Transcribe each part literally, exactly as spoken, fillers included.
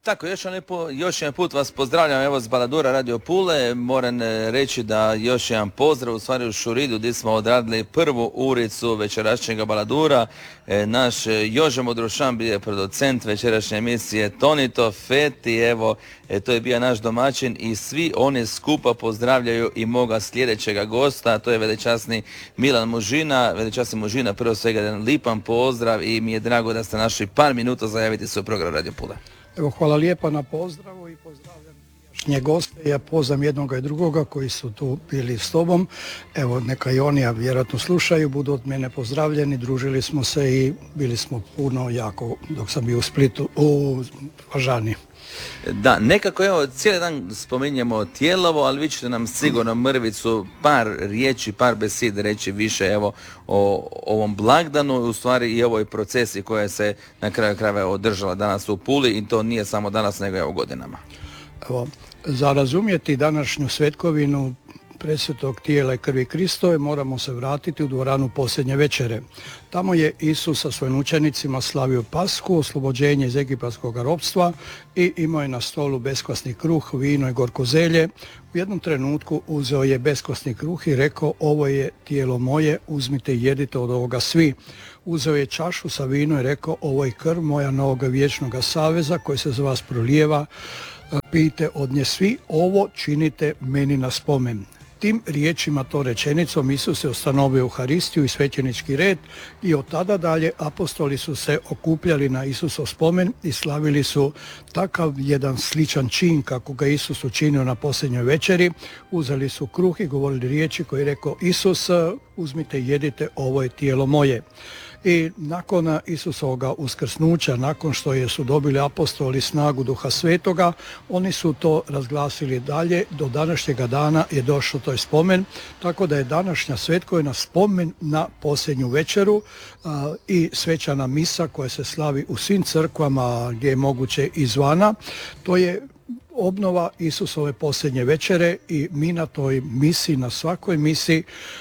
Tako, još jedan, još jedan put vas pozdravljam, evo s Baladura Radio Pule. Moram reći da još jedan pozdrav u stvari u Šuridu gdje smo odradili prvu uricu večerašnjega Baladura. E, naš Jože Modrošan bio je producent večerašnje emisije, Tonito Feti, evo, e, to je bio naš domaćin i svi oni skupa pozdravljaju i moga sljedećega gosta, to je velečasni Milan Mužina. Velečasni Mužina, prvo svega jedan lipan pozdrav i mi je drago da ste našli par minuta zajaviti se u program Radio Pule. Evo, hvala lijepa na pozdravu i pozdravljam prijašnje goste. Ja poznam jednoga i drugoga koji su tu bili s tobom. Evo, neka i oni, a vjerojatno slušaju, budu od mene pozdravljeni. Družili smo se i bili smo puno jako dok sam bio u Splitu, u Fažani. Da, nekako evo cijeli dan spominjemo Tijelovo, ali vi ćete nam sigurno mrvicu par riječi, par besed reći više evo o ovom blagdanu, u stvari i ovoj procesi koja se na kraju krajeva održala danas u Puli i to nije samo danas nego evo godinama. Evo, za razumjeti današnju svetkovinu presvetog tijela i krvi Kristove moramo se vratiti u dvoranu posljednje večere. Tamo je Isus sa svojim učenicima slavio Pasku, oslobođenje iz egipatskog ropstva i imao je na stolu beskvasni kruh, vino i gorko zelje. U jednom trenutku uzeo je beskvasni kruh i rekao: ovo je tijelo moje, uzmite i jedite od ovoga svi. Uzeo je čašu sa vinom i rekao: ovo je krv moja novoga vječnoga saveza koji se za vas prolijeva, pijte od nje svi, ovo činite meni na spomen. Tim riječima, to rečenicom, Isus je ustanovio Euharistiju i svećenički red i od tada dalje apostoli su se okupljali na Isusov spomen i slavili su takav jedan sličan čin kako ga Isus učinio na posljednjoj večeri. Uzeli su kruh i govorili riječi koje je rekao Isus: uzmite i jedite, ovo je tijelo moje. I nakon Isusovoga uskrsnuća, nakon što je su dobili apostoli snagu Duha Svetoga, oni su to razglasili dalje. Do današnjega dana je došao toj spomen, tako da je današnja svetkovina spomen na posljednju večeru a, i svečana misa koja se slavi u svim crkvama gdje je moguće izvana. To je obnova Isusove posljednje večere i mi na toj misi, na svakoj misi,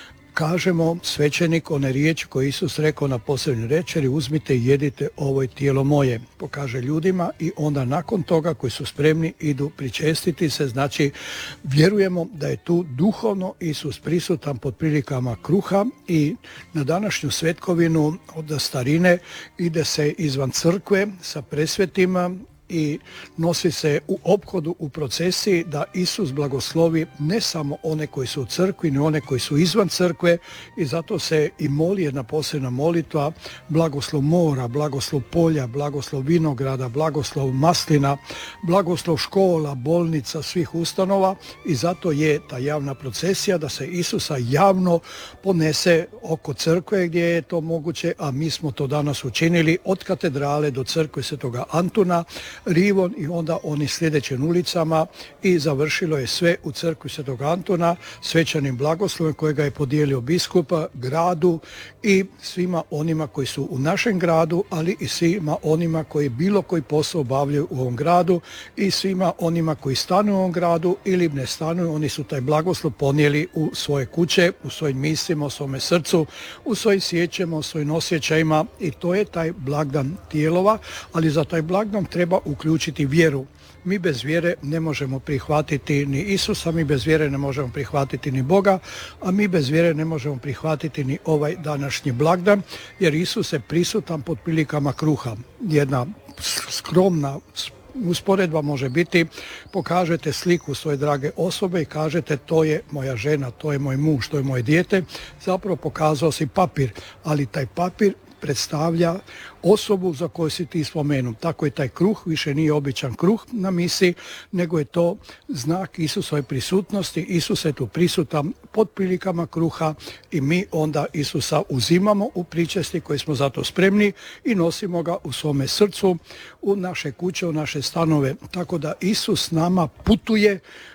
kažemo svećenik one riječi koje Isus rekao na posljednjoj večeri: uzmite i jedite, ovo je tijelo moje. Pokaže ljudima i onda nakon toga koji su spremni idu pričestiti se. Znači, vjerujemo da je tu duhovno Isus prisutan pod prilikama kruha i na današnju svetkovinu od starine ide se izvan crkve sa presvetima i nosi se u ophodu, u procesiji, da Isus blagoslovi ne samo one koji su u crkvi, ni one koji su izvan crkve, i zato se i moli jedna posebna molitva: blagoslov mora, blagoslov polja, blagoslov vinograda, blagoslov maslina, blagoslov škola, bolnica, svih ustanova. I zato je ta javna procesija da se Isusa javno ponese oko crkve gdje je to moguće, a mi smo to danas učinili od katedrale do crkve Svetoga Antuna, Rivon i onda oni sljedećim ulicama, i završilo je sve u crkvi Svetog Antuna svečanim blagoslovom kojega je podijelio biskupa gradu i svima onima koji su u našem gradu, ali i svima onima koji bilo koji posao obavljaju u ovom gradu, i svima onima koji stanuju u ovom gradu ili ne stanuju, oni su taj blagoslov ponijeli u svoje kuće, u svojim mislima, u svome srcu, u svojim sjećama, u svojim osjećajima, i to je taj blagdan Tijelova. Ali za taj blagdan treba uključiti vjeru. Mi bez vjere ne možemo prihvatiti ni Isusa, mi bez vjere ne možemo prihvatiti ni Boga, a mi bez vjere ne možemo prihvatiti ni ovaj današnji blagdan, jer Isus je prisutan pod prilikama kruha. Jedna skromna usporedba može biti: pokažete sliku svoje drage osobe i kažete to je moja žena, to je moj muž, to je moje dijete. Zapravo pokazao si papir, ali taj papir predstavlja osobu za koju si ti spomenuo. Tako i taj kruh više nije običan kruh na misi, nego je to znak Isusove prisutnosti. Isus je tu prisutan pod prilikama kruha i mi onda Isusa uzimamo u pričesti koji smo za to spremni i nosimo ga u svome srcu, u naše kuće, u naše stanove. Tako da Isus nama putuje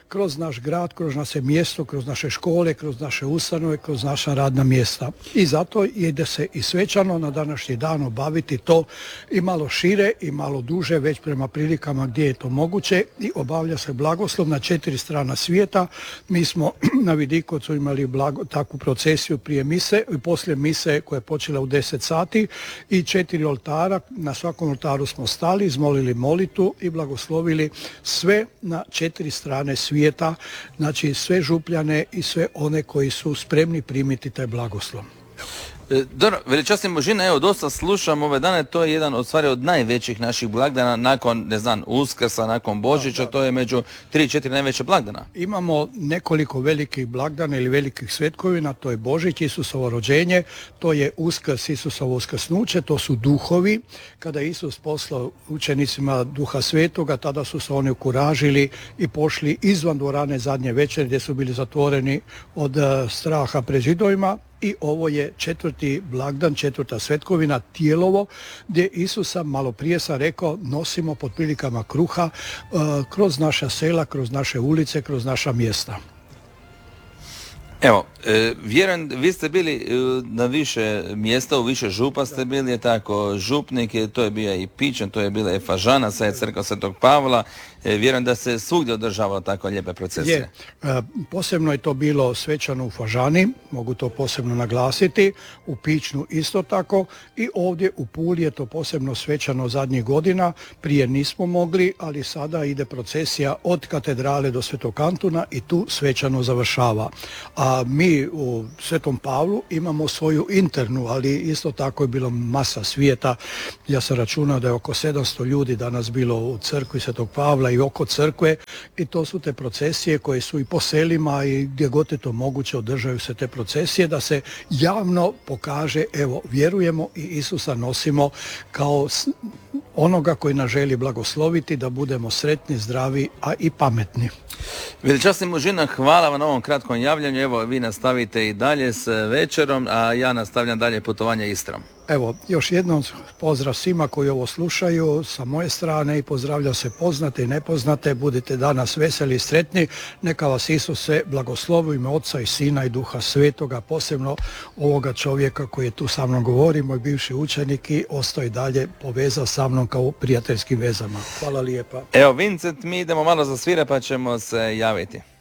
kroz naš grad, kroz naše mjesto, kroz naše škole, kroz naše ustanove, kroz naša radna mjesta. I zato ide se i svečano na današnji dan obaviti to i malo šire i malo duže, već prema prilikama gdje je to moguće, i obavlja se blagoslov na četiri strana svijeta. Mi smo na Vidikovcu imali blago, takvu procesiju prije mise i poslije mise koja je počela u deset sati i četiri oltara. Na svakom oltaru smo stali, izmolili molitu i blagoslovili sve na četiri strane svijeta, znači sve župljane i sve one koji su spremni primiti taj blagoslov. E, Dobro, veličasni Božina, evo dosta slušam ove dane, to je jedan od stvari od najvećih naših blagdana nakon, ne znam, Uskrsa, nakon Božića, to je među tri, četiri najveće blagdana. Imamo nekoliko velikih blagdana ili velikih svetkovina, to je Božić, Isusovo rođenje, to je Uskrs, Isusovo uskrsnuće, to su duhovi. Kada je Isus poslao učenicima Duha Svetoga, tada su se oni ukuražili i pošli izvan dvorane zadnje večeri gdje su bili zatvoreni od uh, straha pred Židovima. I ovo je četvrti blagdan, četvrta svetkovina, Tijelovo, gdje Isusa, malo prije sam rekao, nosimo pod prilikama kruha uh, kroz naša sela, kroz naše ulice, kroz naša mjesta. Evo, e, vjerujem, vi ste bili e, na više mjesta, u više župa ste bili, je tako, župnik, je, to je bio i Pičen, to je bila i Fažana, sad je crkva Svetog Pavla, e, vjerujem da se svugdje održavalo tako lijepe procesije. Je, e, posebno je to bilo svečano u Fažani, mogu to posebno naglasiti, u Pičnu isto tako, i ovdje u Puli je to posebno svečano zadnjih godina, prije nismo mogli, ali sada ide procesija od katedrale do Svetog Antuna i tu svečano završava. A A mi u Svetom Pavlu imamo svoju internu, ali isto tako je bilo masa svijeta. Ja sam računao da je oko sedamsto ljudi danas bilo u crkvi Svetog Pavla i oko crkve, i to su te procesije koje su i po selima i gdje god je to moguće održaju se te procesije, da se javno pokaže, evo, vjerujemo i Isusa nosimo kao onoga koji nas želi blagosloviti, da budemo sretni, zdravi, a i pametni. Veličasni Božina, hvala vam na ovom kratkom javljanju. Evo, vi nastavite i dalje s večerom, a ja nastavljam dalje putovanje Istrom. Evo, još jednom pozdrav svima koji ovo slušaju sa moje strane i pozdravljam se poznate i nepoznate. Budite danas veseli i sretni. Neka vas Isuse blagoslovi u ime Oca i Sina i Duha Svetoga, posebno ovoga čovjeka koji je tu sa mnom govori, moj bivši učenik, i ostao i dalje povezao sa mnom kao u prijateljskim vezama. Hvala lijepa. Evo, Vincent, mi idemo malo za svire pa ćemo se javiti.